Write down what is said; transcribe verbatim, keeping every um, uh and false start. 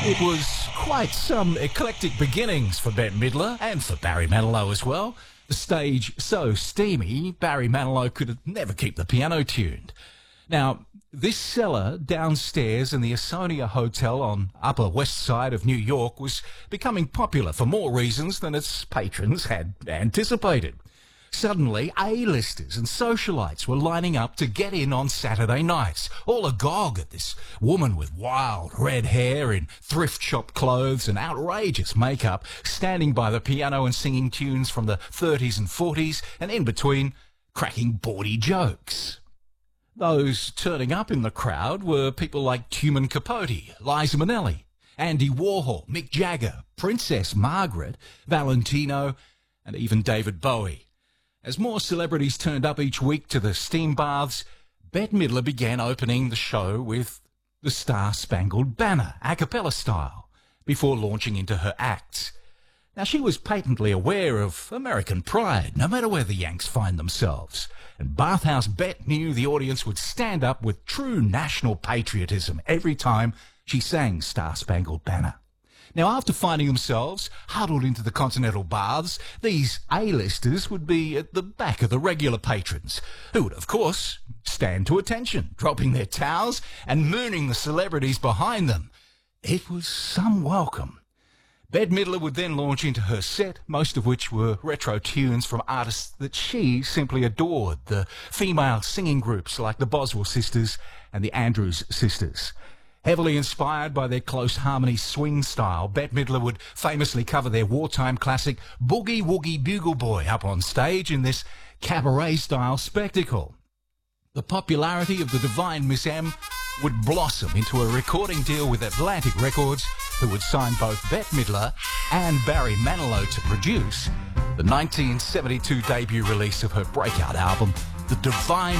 It was quite some eclectic beginnings for Bette Midler and for Barry Manilow as well. The stage so steamy, Barry Manilow could never keep the piano tuned. Now, this cellar downstairs in the Asonia Hotel on Upper West Side of New York was becoming popular for more reasons than its patrons had anticipated. Suddenly, A-listers and socialites were lining up to get in on Saturday nights, all agog at this woman with wild red hair in thrift shop clothes and outrageous makeup, standing by the piano and singing tunes from the thirties and forties, and in between, cracking bawdy jokes. Those turning up in the crowd were people like Truman Capote, Liza Minnelli, Andy Warhol, Mick Jagger, Princess Margaret, Valentino, and even David Bowie. As more celebrities turned up each week to the steam baths, Bette Midler began opening the show with the Star-Spangled Banner, a cappella style, before launching into her acts. Now, she was patently aware of American pride, no matter where the Yanks find themselves, and Bathhouse Bette knew the audience would stand up with true national patriotism every time she sang Star-Spangled Banner. Now, after finding themselves huddled into the continental baths, these A-listers would be at the back of the regular patrons, who would, of course, stand to attention, dropping their towels and mooning the celebrities behind them. It was some welcome. Bette Midler would then launch into her set, most of which were retro tunes from artists that she simply adored, the female singing groups like the Boswell Sisters and the Andrews Sisters. Heavily inspired by their close harmony swing style, Bette Midler would famously cover their wartime classic Boogie Woogie Bugle Boy up on stage in this cabaret-style spectacle. The popularity of the Divine Miss M would blossom into a recording deal with Atlantic Records, who would sign both Bette Midler and Barry Manilow to produce the nineteen seventy-two debut release of her breakout album, The Divine